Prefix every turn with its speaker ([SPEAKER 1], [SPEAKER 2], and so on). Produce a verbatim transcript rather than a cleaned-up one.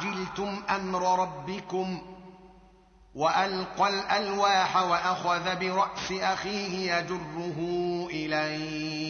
[SPEAKER 1] أفعجلتم أمر ربكم وألقى الألواح وأخذ برأس أخيه يجره إليه